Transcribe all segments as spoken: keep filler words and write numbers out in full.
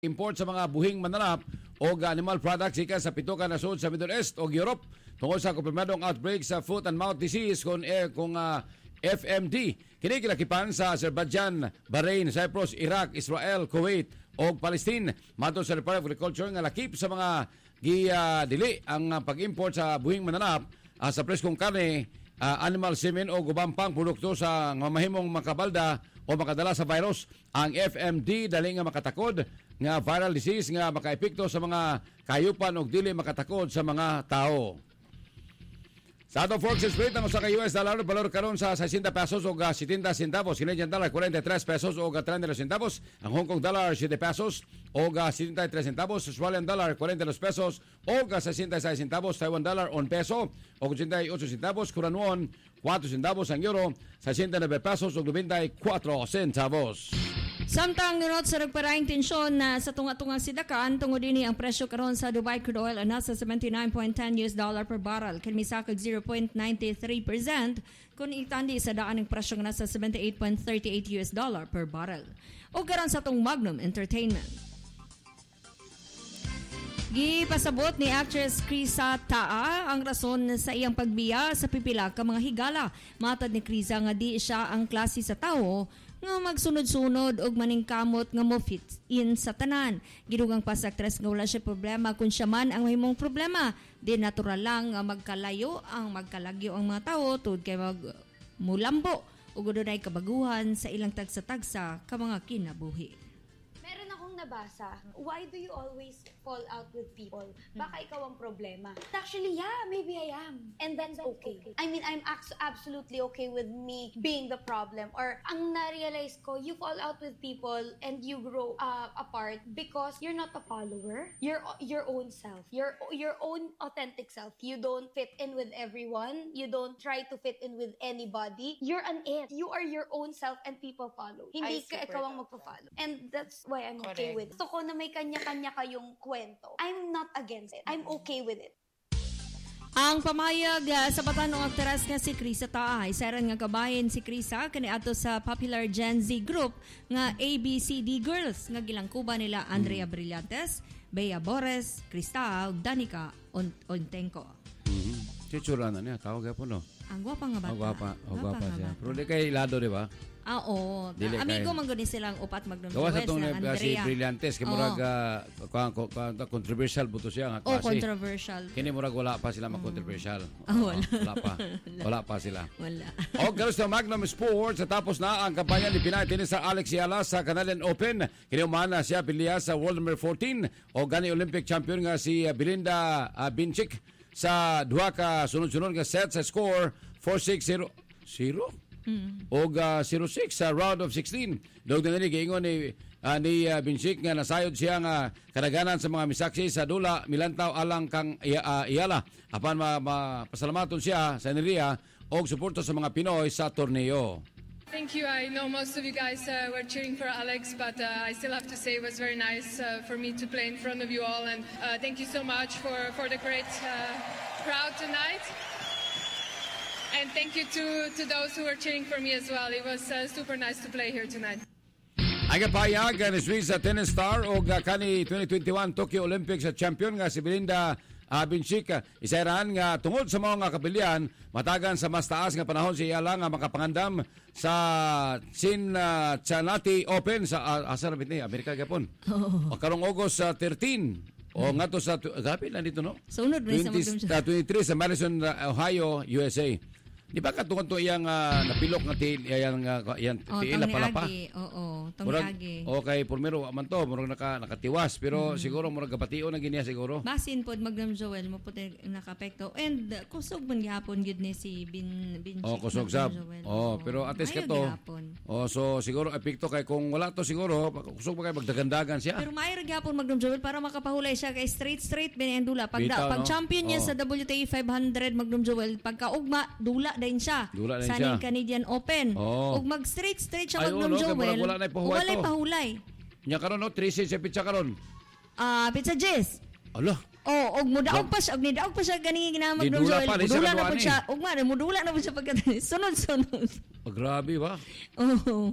import sa mga buhing mananap o animal products ikan sa pito ka nasod sa Middle East o Europe tungkol sa kumpirmadong outbreak sa foot and mouth disease kung, eh, kung uh, F M D. Kini kilakipan sa Azerbaijan, Bahrain, Cyprus, Iraq, Israel, Kuwait o Palestine. Matod sa Department of Agriculture nga lakip sa mga gi-dili uh, ang uh, pag-import sa buhing mananap uh, sa preskong karne, uh, animal semen o gubang pang produkto sa mamahimong makabalda o makadala sa virus. Ang F M D dali nga makatakod nga viral disease nga makaepekto sa mga kayupan o dili makatakod sa mga tao. Sa atong forex rate ang usa ka U S dollar balor karon sa sixty pesos o seventy centavos, Canadian dollar forty-three pesos o thirty centavos, ang Hong Kong dollar seven pesos o seventy-three centavos, Australian dollar forty-two pesos o sixty-six centavos, Taiwan dollar one peso o eighty-eight centavos, Korean won four centavos, ang euro sixty-nine pesos o ninety-four centavos. Samtang nunot sa nagparaing tensyon na sa tunga-tungang sidakan, tungod din ang presyo karon sa Dubai crude oil na nasa seventy-nine point one zero U S dollar per barrel, kalmisakag zero point nine three percent kung itandi sa daan ng presyo nga nasa seventy-eight point three eight U S dollar per barrel. O karon sa tong Magnum Entertainment. Gipasabot ni actress Krisa Taa ang rason sa iyang pagbiya sa pipila ka mga higala. Matod ni Krisa nga di siya ang klase sa tao nga magsunod-sunod og maningkamot nga mo fit in sa tanan. Gidugang pa sa actress nga wala siya problema kung siya man ang mahimong problema. Di natural lang nga magkalayo ang magkalagyo ang mga tao tungod kay mag mulambo ug dunay kabaguhan sa ilang tagsa-tagsa ka mga kinabuhi. Meron akong nabasa, why do you always fall out with people? Baka ikaw ang problema. Actually, yeah, maybe I am. And that's okay. I mean, I'm ac- absolutely okay with me being the problem. Or, ang na-realize ko, you fall out with people and you grow uh, apart because you're not a follower. You're your own self. Your your own authentic self. You don't fit in with everyone. You don't try to fit in with anybody. You're an it. You are your own self and people follow. Hindi ka ikaw ang magpa-follow. And that's why I'm Correct. okay with it. Gusto ko na may kanya-kanya kayong kwento. I'm not against it. I'm okay with it. Ang pamayag uh, sa batanong aktres nga si Krisa Taa, isaran nga kabayan si Krisa kaniadto sa popular Gen Z group nga A B C D Girls nga gilangkuban nila Andrea Brillantes, Bea Bores, Krista ug Danica On- Ontenko. Mhm. Tsura na niya, tawag po no. Ang gwapa nga bata. Ang gwapa, ang gwapa nga siya. bata. Pero di kay lado, di ba? Ah, oo. Dili Amigo kay- man gud ni silang upat Magnum Gawa sa Joel, itong silang uh, si Andrea. Brillantes, kay murag uh, controversial buto siya nga Oh, klase. controversial. Kini murag wala pa sila mag-controversial. Ah, wala. wala pa. Wala pa sila. Wala. O karon sa Magnum Sports, tapos na ang kampanya ni Pinay tenis sa Alex Yala sa Canadian Open. Kini umana siya pilya sa World number fourteen o gani Olympic champion nga si uh, Belinda uh, Bencic sa duha ka sunod-sunod nga set sa score four six zero zero Mm. o uh, zero six sa round of sixteen. Dog na nini giingon ni uh, ni uh, Bencic nga nasayod siya nga kadaganan sa mga misaksi sa dula milantaw alang kang uh, Iyala apan ma, ma pasalamaton siya sa Niria og suporta sa mga Pinoy sa torneo. Thank you. I know most of you guys uh, were cheering for Alex, but uh, I still have to say it was very nice uh, for me to play in front of you all, and uh, thank you so much for, for the great uh, crowd tonight. And thank you to, to those who were cheering for me as well. It was uh, super nice to play here tonight. Ang kapayag ni Swiss sa tennis star o kani twenty twenty-one Tokyo Olympics sa champion nga si Belinda uh, Bencic. Isairan nga tungod sa mga nga kapilian, matagan sa mas taas nga panahon si Iyala nga makapangandam sa Cincinnati Open sa uh, asa rabit ni Amerika Gapon. Oh. O karong August uh, thirteen. O nga to sa gabi na dito no. Sunod rin sa twenty, uh, twenty-three sa Madison, uh, Ohio, U S A. Di ba katungod to iyang uh, napilok nga ti iyang uh, iyang Oh, tiila pala pa. Oo, Murag- tongyagi. Okay, primero man to, murag naka nakatiwas pero siguro murag kapatio na giniya siguro. Basin pod Magnum Joel mo puti nakapekto and uh, kusog man gihapon gid ni si Bin Bencic. Oh, kusog sab. Oh, pero ates ka to. Oh, so siguro epekto kay kung wala to siguro kusog pa kay magdagandagan siya. Pero may gyapon Magnum Joel para makapahulay siya kay straight straight bin ang dula. Pag Bitaw, pag no? champion niya Oh. sa W T A five hundred Magnum Joel, pagka ugma dula din siya. Dula din sa siya. ning Canadian Open. Oh. Ug mag straight straight siya Ay, Magnum oo, no, kay Joel. murag wala na ipahuway Wala to. pahulay. Nya karon no, three six sa pitsa karon. Ah, pizza Jess. Ala. Oh, og mudaog pa siya, og nidaog pa siya gani gina Magnum Didula Joel. pa, di siya Mudula na kaduan po eh. siya. Ugma, mudula na po siya pagka sunod-sunod. Oh, grabe ba? Oh.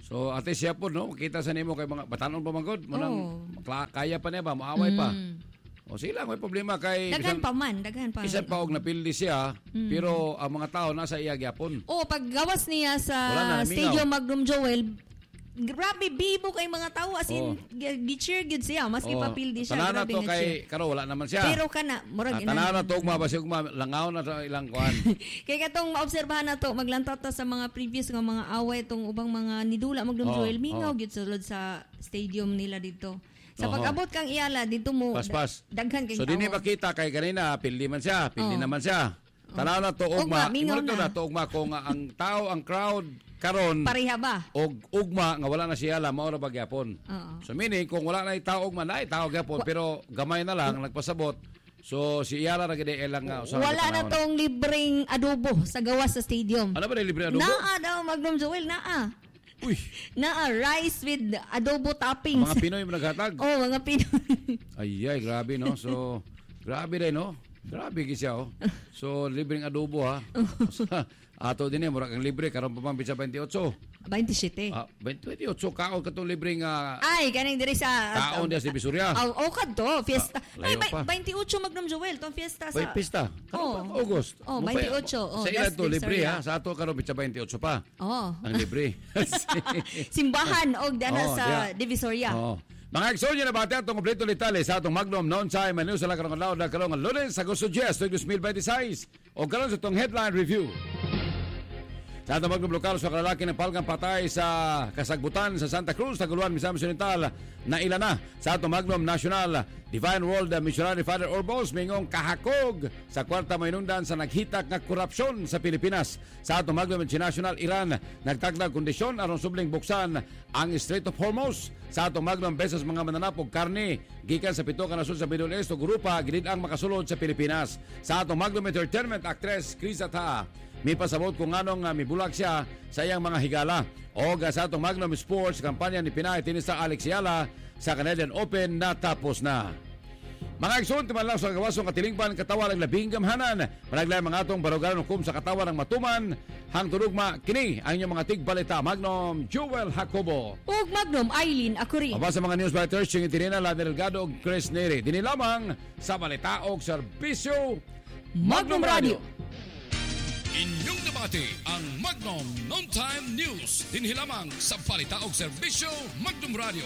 So ate siya po no, makita sa nimo kay mga batanon pa manggod, mo nang Oh. kla- kaya pa niya ba, maaway pa. Mm. O sila may problema kay Daghan pa man, daghan pa. Isan pa og napildi siya, pero ang mga tao nasa iya gyapon. Oh, pag gawas niya sa Wala na, namingaw. Stadium Magnum Joel, grabe bibo kay mga tao as in Oh. gi-cheer gyud siya maski Oh, papildi siya. tanan na Grabe to nga kay cheer. karo wala naman siya. Pero kana murag Ah, tanan na to ugma basi ugma langaw na sa ilang kuan. Kay katong maobserbahan na to, maglantat ta sa mga previous nga mga away tong ubang mga nidula Magnum Oh, Joel, mingaw oh. gyud sulod sa stadium nila dito. Sa Oho. pag-abot kang iyala dito mo Paspas. da- daghan kay So dinhi makita kay kanina pildi man siya, pildi Oh. naman siya. Tanaw na to Ugma, ugma, mingaw imo to na. na to ugma kung nga ang tao, ang crowd karon pareha ba? og ugma nga wala na siya alam mao ra ba gyapon. Oo. So meaning kung wala na tao ugma na tao gyapon pero gamay na lang nagpasabot. So si Yara ra gid ilang nga usahay Wala na tong libreng adobo sa gawas sa stadium. Ano ba na libre adobo? Naa daw Magnum Joel, naa. Uy, Naa rice with adobo toppings. mga Pinoy mo naghatag. Oh, mga Pinoy. Ay, ay, grabe no. So, grabe din no. Grabe gid siya oh. So, libreng adobo ha. Ato din eh, murag ang libre karon pa man sa twenty-eight. twenty-seven. Ah, twenty-eight kaon katong libreng uh, Ay, kaning diri sa kaon dia sa Bisurya. Oh, oh kadto, fiesta. Ah, Ay, layo pa. twenty-eight Magnum Joel, tong fiesta sa May pista. Oh. Karon pa August. Oh, Mo pa- twenty-eight. Oh, sa ila that's to libre Divisoria. ha. Sa ato karon sa twenty-eight pa. Oh. Ang libre. Simbahan og dana Oh, sa yeah. Divisoria. Oo. Mga eksonyo na bati atong kompleto litali sa atong Magnum noon time news sa karong adlaw na karong Lunes Agosto ten, twenty twenty-six. O karon sa tong headline review. Sa atong Magnum lokal sa kalalaki ng palgang patay sa kasagbutan sa Santa Cruz, Taguluan, Misamis Oriental na ilan na sa atong Magnum National Divine World Missionary Father Orbos mingong kahakog sa kwarta mainungdan sa naghitak nga korupsyon sa Pilipinas. Sa atong Magnum International Iran nagtagdag kondisyon aron subling buksan ang Strait of Hormuz. Sa atong Magnum beses mga mananapog karne gikan sa pito ka nasod sa Middle East ug grupa gid ang makasulod sa Pilipinas. Sa atong Magnum Entertainment actress Krisa Taa may pasabot kung anong uh, mibulag siya sa iyang mga higala. O sa atong Magnum Sports kampanya ni Pinay Tinista Alex Yala sa Canadian Open natapos na. Mga igsoon, timan lang sa gawasong katilingban katawan ng labing gamhanan. Managlay mga atong barugaran hukom sa katawan ng matuman. Hang turugma, kini ang inyong mga tigbalita. Magnum Joel Jacobo. Ug Magnum Eileen Akuri. Aba sa mga news writers, yung itinina Lani Delgado o Chris Neri. Dini lamang sa balita o serbisyo Magnum Radio. Inyong debate ang Magnum Non-Time News. Dinhi lamang sa balita o serbisyo Magnum Radio.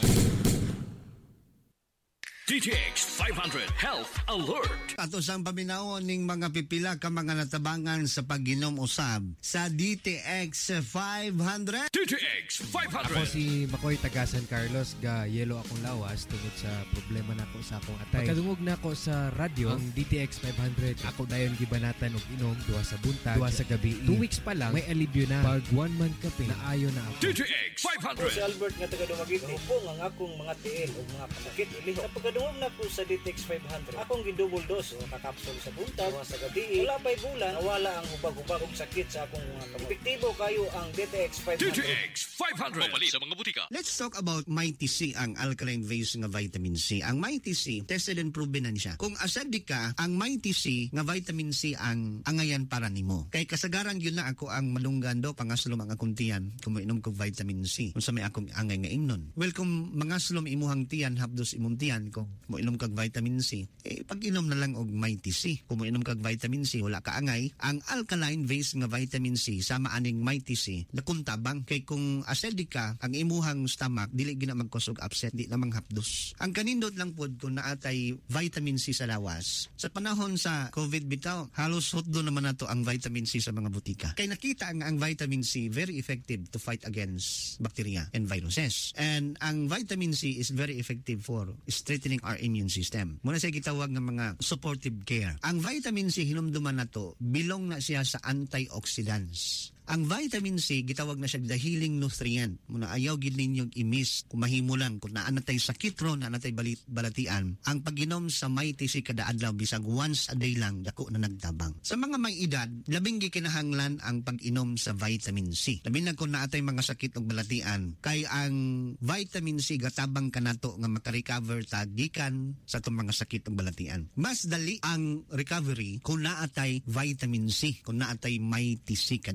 D T X five hundred Health Alert. Ato sang paminaon ning mga pipila ka mga natabangan sa pag-inom usab sa D T X five hundred. D T X five Ako hundred. si Makoy taga San Carlos, ga yelo akong lawas tungod sa problema nako sa akong atay. Pagkadungog nako sa radyo, ang D T X five hundred, ako dayon gibanatan og inom duha sa buntag, duha sa gabi. Two weeks pa lang may alibyo na. Pag one month kape, naayo na ako. D T X five Ako hundred. si Albert nga taga Dumagiti. Hupong ang akong mga tiil o mga pasakit ili. Sa pagkadungog na ko sa D T X five hundred, akong gidouble dose o kakapsul sa buntag, o sa gabi. Wala pa'y bulan, nawala ang hubag-hubag og sakit sa akong mga kamay. Epektibo kayo ang D T X five D hundred. T X five hundred. Pamali sa mga butika. Let's talk about Mighty C, ang alkaline base nga vitamin C. Ang Mighty C, tested and proven na siya. Kung acidic ka, ang Mighty C nga vitamin C ang angayan para nimo. Kay kasagaran yun na ako ang malunggan do pangaslom ang akong tiyan kung mainom kog vitamin C. Unsa may akong angay nga imnon. Well, kung mangaslom imuhang tiyan hapdos imong tiyan kung moinom kag vitamin C, eh pag-inom na lang og Mighty C. Kung moinom kag vitamin C wala ka angay, ang alkaline base nga vitamin C sama aning Mighty C nakuntabang kay kung acidic ka, ang imuhang stomach dili gina magkusog upset, di lamang hapdos. Ang kanindot lang pod kung naatay vitamin C sa lawas. Sa panahon sa COVID bitaw, halos hotdo naman nato ang vitamin C sa mga butika. Kay nakita nga ang vitamin C very effective to fight against bacteria and viruses. And ang vitamin C is very effective for strengthening our immune system. Muna siya gitawag ng mga supportive care. Ang vitamin C hinumduman nato, bilong na siya sa antioxidants. Ang vitamin C, gitawag na siya the healing nutrient. Muna ayaw gid ninyong i-miss kung mahimo lang. Kung naanatay sakit ro, naanatay balit, balatian, ang pag-inom sa Mighty C kada adlaw, bisag once a day lang, dako na nagtabang. Sa mga may edad, labing gikinahanglan ang pag-inom sa vitamin C. Labi na kung naatay mga sakit og balatian, kay ang vitamin C gatabang kanato nga makarecover ta gikan sa itong mga sakit og balatian. Mas dali ang recovery kung naatay vitamin C, kung naatay Mighty C kada adlaw.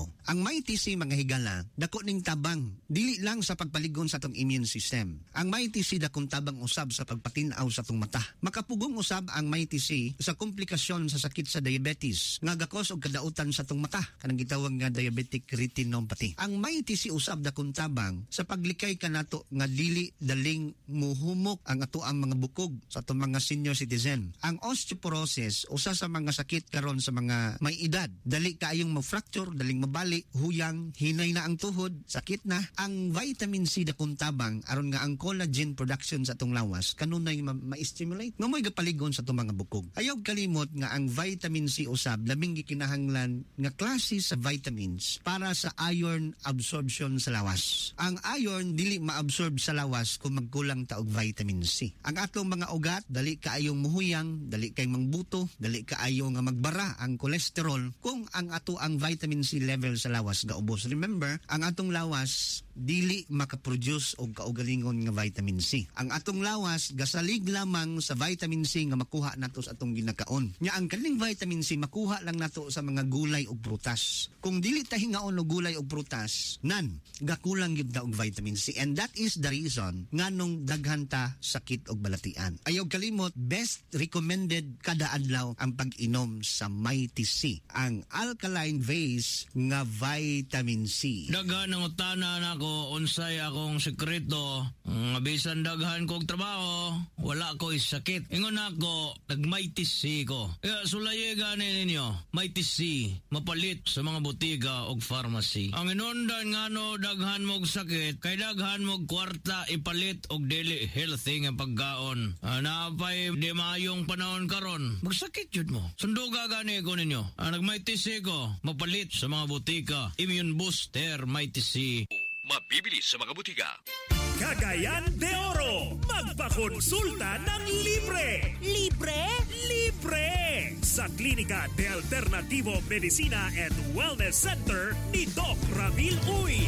tao. Ang Mighty C mga higala, dako ning tabang dili lang sa pagpaligon sa atong immune system. Ang Mighty C dakong tabang usab sa pagpatinaw sa atong mata. Makapugong usab ang Mighty C sa komplikasyon sa sakit sa diabetes nga gakos og kadautan sa atong mata kanang gitawag nga diabetic retinopathy. Ang Mighty C usab dakong tabang sa paglikay kanato nga dili daling muhumok ang ato ang mga bukog sa atong mga senior citizen. Ang osteoporosis usa sa mga sakit karon sa mga may edad. Dali kaayong ma-fracture, daling mabali, huyang, hinay na ang tuhod, sakit na. Ang vitamin C dakong tabang aron nga ang collagen production sa atong lawas kanunay ma- ma-stimulate nga mo'y gapaligon sa atong mga bukog. Ayaw kalimot nga ang vitamin C usab labing gikinahanglan nga klase sa vitamins para sa iron absorption sa lawas. Ang iron dili ma-absorb sa lawas kung magkulang ta og vitamin C. Ang atong mga ugat dali kaayong muhuyang, dali kay mangbuto, dali kaayo nga magbara ang cholesterol kung ang ato ang vitamin C level sa lawas gaubos. Remember, ang atong lawas dili makaproduce og kaugalingon nga vitamin C. Ang atong lawas gasalig lamang sa vitamin C nga makuha nato sa atong ginakaon. Nya ang kaning vitamin C makuha lang nato sa mga gulay ug prutas. Kung dili ta hingaon og gulay ug prutas, nan gakulang gyud ta og vitamin C, and that is the reason nganong daghan ta sakit og balatian. Ayaw kalimot, best recommended kada adlaw ang pag-inom sa Mighty C, ang alkaline base nga vitamin C. Daghan ang utana nako unsay akong sekreto nga bisan daghan kog trabaho wala ko sakit. Ingon ako nag-Mighty C ko. Kaya sulaye gani ninyo Mighty C mapalit sa mga botiga og pharmacy. Ang inundan ngano daghan mog sakit kay daghan mog kwarta ipalit og dili healthy nga pagkaon. Napay di maayong panahon karon magsakit jud mo. Sunduga gani ko ninyo. Ang nag-Mighty C ko mapalit sa mga botika Immune Booster Mighty C. Mabibili sa mga butika. Cagayan de Oro. Magpakonsulta ng libre. Libre? Libre! Sa Klinika de Alternativo Medicina and Wellness Center ni Doc Ramil Uy.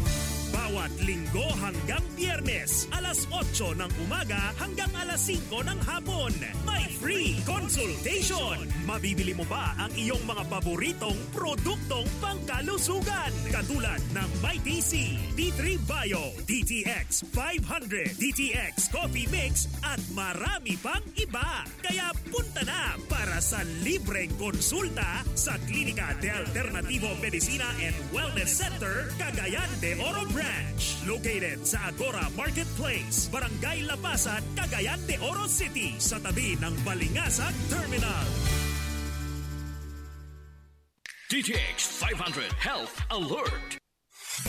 Bawat linggo hanggang Biyernes, alas otso ng umaga hanggang alas singko ng hapon. May free consultation. Mabibili mo ba ang iyong mga paboritong produktong pangkalusugan? Katulad ng Mighty C, D three Bio, D T X five hundred, D T X Coffee Mix at marami pang iba. Kaya punta na para sa libreng konsulta sa Klinika de Alternativo Medicina and Wellness Center, Cagayan de Oro Branch, located sa Agora Marketplace, Barangay Lapasan, Cagayan de Oro City, sa tabi ng Balingasag Terminal. D T X five hundred Health Alert.